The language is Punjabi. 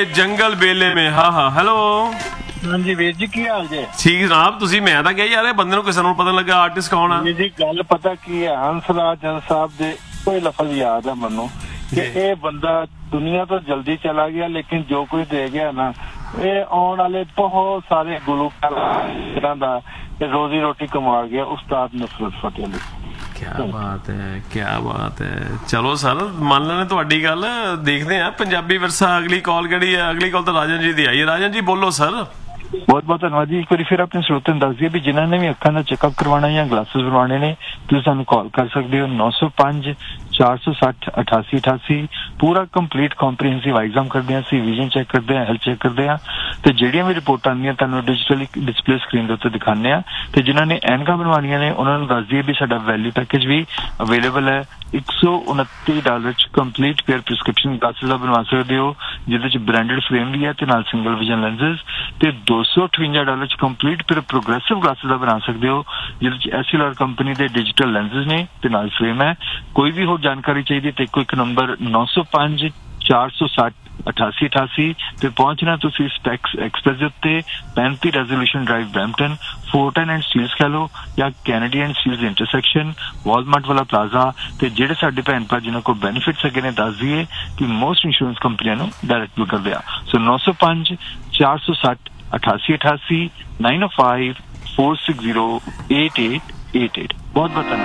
जंगल बेले में। हाँ हाँ हेलो हाँ जी वीर जी की हाल जे? ठीक जनाब तुसी मैं तां कहा यार बंदे नूं किसे नूं पता लगा आर्टिस्ट कौन वीर जी गल पता की है हंसराज साहब दे कोई लफज याद है मनु कि ये बंदा दुनिया तो जल्दी चला गया लेकिन जो कुछ दे गया ना ये आने वाले बहुत सारे गुलूकारां दा रोजी रोटी कमा गया उस्ताद नुसरत फतेह अली। क्या बात है चलो सर मान लेने ਤੁਹਾਡੀ ਗੱਲ देखते हैं पंजाबी विरसा। अगली कॉल ਕਿਹੜੀ है? अगली कॉल तो राजन जी दी आई है। राजन जी बोलो सर। बहुत बहुत धन्यवाद जी। एक बार फिर अपने स्रोतों दस दिए भी जिन्होंने भी अखा का चेकअप करवाना या ग्लासेस बनवाने ने तुम सानू कॉल कर सकते हो 905 460 88 88। पूरा कंप्लीट कॉम्प्रीहेंसिव एग्जाम करते हैं विजन चेक करते हैं हेल्थ चेक करते हैं तो ਜਿਹੜੀਆਂ भी रिपोर्ट आंदियां ਤੁਹਾਨੂੰ डिजिटली डिस्प्ले स्क्रीन ਦੇ ਉੱਤੇ ਦਿਖਾਉਂਦੇ ਆ ਤੇ ਜਿਨ੍ਹਾਂ ਨੇ ਐਨਕਾਂ ਬਣਵਾਉਣੀਆਂ ਨੇ ਉਹਨਾਂ ਨੂੰ ਦੱਸ ਦਈਏ ਵੀ ਸਾਡਾ ਵੈਲਿਊ ਪੈਕੇਜ ਵੀ ਅਵੇਲੇਬਲ ਹੈ। $129 ਚ ਕੰਪਲੀਟ ਪੇਅਰ ਪ੍ਰਿਸਕ੍ਰਿਪਸ਼ਨ ਗਲਾਸਿਸ ਦਾ ਬਣਵਾ ਸਕਦੇ ਹੋ ਜਿਹਦੇ ਚ ਬ੍ਰਾਂਡਡ ਫਰੇਮ ਵੀ ਹੈ ਤੇ ਨਾਲ ਸਿੰਗਲ ਵਿਜ਼ਨ ਲੈਂਸਸ ਤੇ $258 ਚ ਕੰਪਲੀਟ ਪੇਅਰ ਪ੍ਰੋਗਰੈਸਿਵ ਗਲਾਸਿਸ ਦਾ ਬਣਾ ਸਕਦੇ ਹੋ ਜਿਹਦੇ ਚ ਐਸਐਲਆਰ ਕੰਪਨੀ ਦੇ ਡਿਜੀਟਲ ਲੈਂਸਸ ਨੇ ਤੇ ਨਾਲ ਫਰੇਮ ਹੈ। ਕੋਈ ਵੀ ਹੋਰ ਜਾਣਕਾਰੀ ਚਾਹੀਦੀ ਤੇ ਇੱਕੋ ਇੱਕ ਨੰਬਰ 905 460 88 88 ਤੇ ਪਹੁੰਚਣਾ ਤੁਸੀਂ ਸਪੈਕਸ ਐਕਸਪ੍ਰੈਸ ਦੇ ਉੱਤੇ 35 resolution drive Brampton ਫੋਰਟਨ and Steeles ਕਹ ਲਓ ਜਾਂ Kennedy and Steeles intersection Walmart ਵਾਲਾ ਪਲਾਜ਼ਾ ਤੇ ਜਿਹੜੇ ਸਾਡੇ ਭੈਣ ਭਰਾ ਜਿਨ੍ਹਾਂ ਕੋਲ ਬੈਨੀਫਿਟਸ ਹੈਗੇ ਨੇ ਦੱਸ ਦਈਏ ਕਿ ਮੋਸਟ ਇੰਸ਼ੋਰੈਂਸ ਕੰਪਨੀਆਂ ਨੂੰ ਡਾਇਰੈਕਟ ਬਿਲ ਕਰਦੇ ਆ। ਸੋ 905 460 88 88 905 460 8888। ਬਹੁਤ ਬਹੁਤ ਧੰਨਵਾਦ।